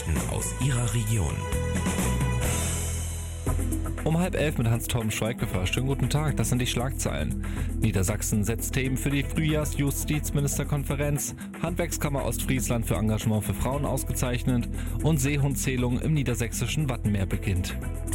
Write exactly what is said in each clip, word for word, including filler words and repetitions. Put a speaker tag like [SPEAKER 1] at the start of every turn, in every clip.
[SPEAKER 1] Nachrichten aus Ihrer Region.
[SPEAKER 2] Um halb elf mit Hans-Torben Schweighofer. Schönen guten Tag, das sind die Schlagzeilen. Niedersachsen setzt Themen für die Frühjahrs-Justizministerkonferenz, Handwerkskammer Ostfriesland für Engagement für Frauen ausgezeichnet und Seehundzählung im niedersächsischen Wattenmeer beginnt.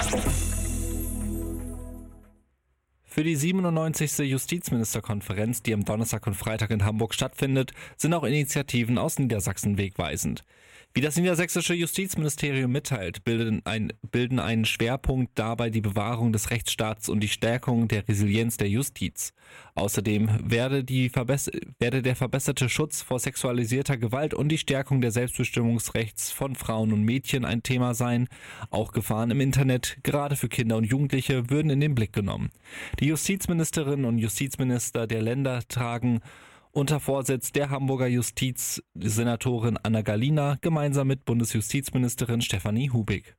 [SPEAKER 2] Für die siebenundneunzigste Justizministerkonferenz, die am Donnerstag und Freitag in Hamburg stattfindet, sind auch Initiativen aus Niedersachsen wegweisend. Wie das niedersächsische Justizministerium mitteilt, bilden, ein, bilden einen Schwerpunkt dabei die Bewahrung des Rechtsstaats und die Stärkung der Resilienz der Justiz. Außerdem werde, die verbess- werde der verbesserte Schutz vor sexualisierter Gewalt und die Stärkung der Selbstbestimmungsrechts von Frauen und Mädchen ein Thema sein. Auch Gefahren im Internet, gerade für Kinder und Jugendliche, würden in den Blick genommen. Die Justizministerinnen und Justizminister der Länder tragen unter Vorsitz der Hamburger Justizsenatorin Anna Gallina gemeinsam mit Bundesjustizministerin Stefanie Hubig.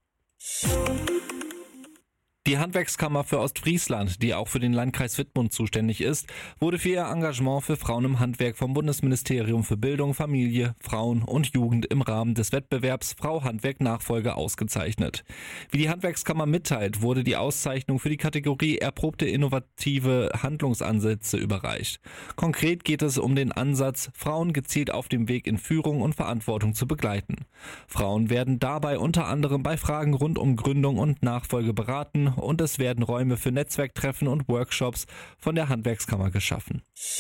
[SPEAKER 2] Die Handwerkskammer für Ostfriesland, die auch für den Landkreis Wittmund zuständig ist, wurde für ihr Engagement für Frauen im Handwerk vom Bundesministerium für Bildung, Familie, Frauen und Jugend im Rahmen des Wettbewerbs Frau Handwerk Nachfolge ausgezeichnet. Wie die Handwerkskammer mitteilt, wurde die Auszeichnung für die Kategorie erprobte innovative Handlungsansätze überreicht. Konkret geht es um den Ansatz, Frauen gezielt auf dem Weg in Führung und Verantwortung zu begleiten. Frauen werden dabei unter anderem bei Fragen rund um Gründung und Nachfolge beraten, und es werden Räume für Netzwerktreffen und Workshops von der Handwerkskammer geschaffen.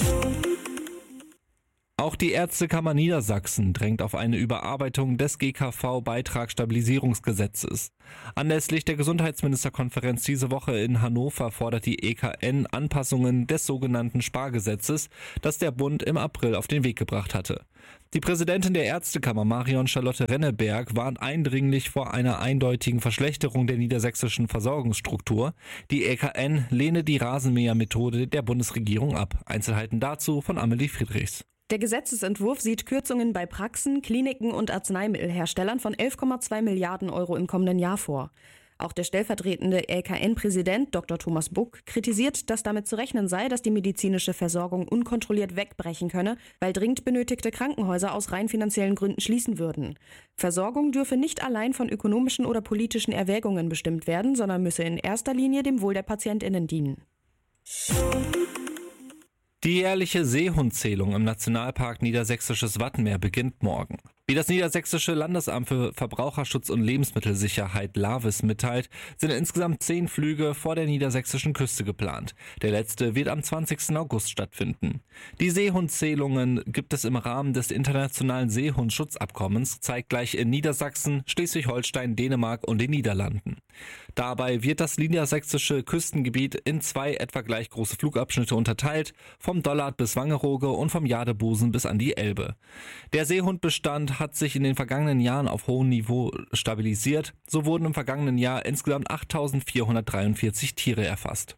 [SPEAKER 2] Auch die Ärztekammer Niedersachsen drängt auf eine Überarbeitung des G K V-Beitragsstabilisierungsgesetzes. Anlässlich der Gesundheitsministerkonferenz diese Woche in Hannover fordert die E K N Anpassungen des sogenannten Spargesetzes, das der Bund im April auf den Weg gebracht hatte. Die Präsidentin der Ärztekammer Marion Charlotte Renneberg warnt eindringlich vor einer eindeutigen Verschlechterung der niedersächsischen Versorgungsstruktur. Die E K N lehne die Rasenmähermethode der Bundesregierung ab. Einzelheiten dazu von Amelie Friedrichs.
[SPEAKER 3] Der Gesetzesentwurf sieht Kürzungen bei Praxen, Kliniken und Arzneimittelherstellern von elf Komma zwei Milliarden Euro im kommenden Jahr vor. Auch der stellvertretende E K N-Präsident Doktor Thomas Buck kritisiert, dass damit zu rechnen sei, dass die medizinische Versorgung unkontrolliert wegbrechen könne, weil dringend benötigte Krankenhäuser aus rein finanziellen Gründen schließen würden. Versorgung dürfe nicht allein von ökonomischen oder politischen Erwägungen bestimmt werden, sondern müsse in erster Linie dem Wohl der PatientInnen dienen.
[SPEAKER 2] Die jährliche Seehundzählung im Nationalpark Niedersächsisches Wattenmeer beginnt morgen. Wie das Niedersächsische Landesamt für Verbraucherschutz und Lebensmittelsicherheit LAVIS mitteilt, sind insgesamt zehn Flüge vor der niedersächsischen Küste geplant. Der letzte wird am zwanzigsten August stattfinden. Die Seehundzählungen gibt es im Rahmen des internationalen Seehundschutzabkommens, zeitgleich in Niedersachsen, Schleswig-Holstein, Dänemark und den Niederlanden. Dabei wird das niedersächsische Küstengebiet in zwei etwa gleich große Flugabschnitte unterteilt, vom Dollard bis Wangerooge und vom Jadebusen bis an die Elbe. Der Seehundbestand hat sich in den vergangenen Jahren auf hohem Niveau stabilisiert. So wurden im vergangenen Jahr insgesamt achttausendvierhundertdreiundvierzig Tiere erfasst.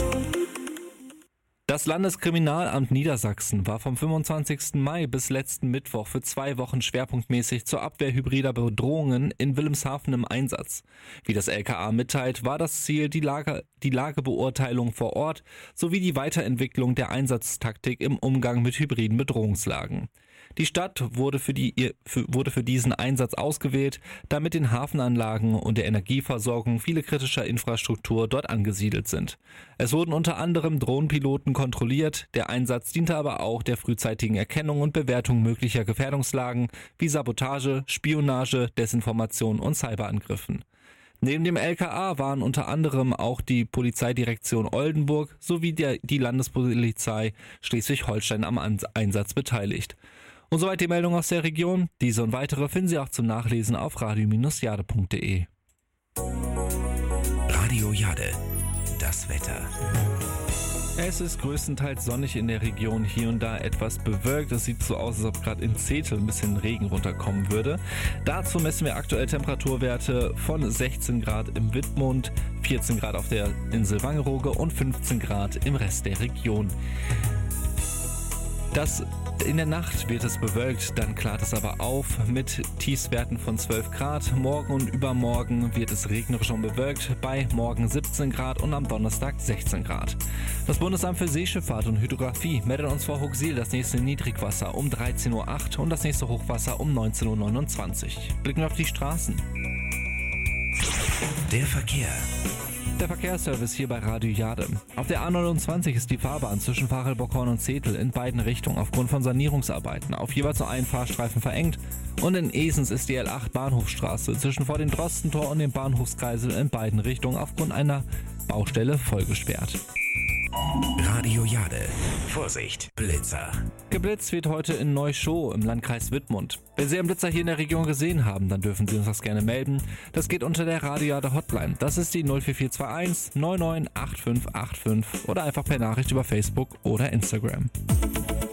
[SPEAKER 2] Das Landeskriminalamt Niedersachsen war vom fünfundzwanzigsten Mai bis letzten Mittwoch für zwei Wochen schwerpunktmäßig zur Abwehr hybrider Bedrohungen in Wilhelmshaven im Einsatz. Wie das L K A mitteilt, war das Ziel die Lage, die Lagebeurteilung vor Ort sowie die Weiterentwicklung der Einsatztaktik im Umgang mit hybriden Bedrohungslagen. Die Stadt wurde für, die, für, wurde für diesen Einsatz ausgewählt, da mit den Hafenanlagen und der Energieversorgung viele kritischer Infrastruktur dort angesiedelt sind. Es wurden unter anderem Drohnenpiloten kontrolliert, der Einsatz diente aber auch der frühzeitigen Erkennung und Bewertung möglicher Gefährdungslagen wie Sabotage, Spionage, Desinformation und Cyberangriffen. Neben dem L K A waren unter anderem auch die Polizeidirektion Oldenburg sowie der, die Landespolizei Schleswig-Holstein am Einsatz beteiligt. Und soweit die Meldung aus der Region. Diese und weitere finden Sie auch zum Nachlesen auf radio Bindestrich jade punkt de.
[SPEAKER 1] Radio Jade, das Wetter.
[SPEAKER 2] Es ist größtenteils sonnig in der Region, hier und da etwas bewölkt. Es sieht so aus, als ob gerade in Zetel ein bisschen Regen runterkommen würde. Dazu messen wir aktuell Temperaturwerte von sechzehn Grad im Wittmund, vierzehn Grad auf der Insel Wangerooge und fünfzehn Grad im Rest der Region. Das In der Nacht wird es bewölkt, dann klart es aber auf mit Tiefstwerten von zwölf Grad. Morgen und übermorgen wird es regnerisch und bewölkt, bei morgen siebzehn Grad und am Donnerstag sechzehn Grad. Das Bundesamt für Seeschifffahrt und Hydrographie meldet uns vor Hooxil das nächste Niedrigwasser um dreizehn Uhr acht und das nächste Hochwasser um neunzehn Uhr neunundzwanzig. Blicken wir auf die Straßen.
[SPEAKER 1] Der Verkehr.
[SPEAKER 2] Der Verkehrsservice hier bei Radio Jade. Auf der A neunundzwanzig ist die Fahrbahn zwischen Fachelbockhorn und Zetel in beiden Richtungen aufgrund von Sanierungsarbeiten auf jeweils nur einen Fahrstreifen verengt. Und in Esens ist die L acht Bahnhofsstraße zwischen vor dem Drostentor und dem Bahnhofskreisel in beiden Richtungen aufgrund einer Baustelle vollgesperrt.
[SPEAKER 1] Radio Jade. Vorsicht, Blitzer.
[SPEAKER 2] Geblitzt wird heute in Neuschow im Landkreis Wittmund. Wenn Sie einen Blitzer hier in der Region gesehen haben, dann dürfen Sie uns das gerne melden. Das geht unter der Radio Jade Hotline. Das ist die null vier vier zwei eins neun neun acht fünf acht fünf oder einfach per Nachricht über Facebook oder Instagram.